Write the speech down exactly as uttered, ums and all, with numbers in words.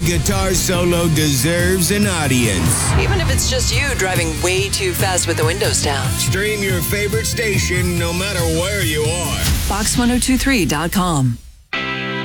Guitar solo deserves an audience. Even if it's just you driving way too fast with the windows down. Stream your favorite station no matter where you are. Fox ten twenty-three dot com.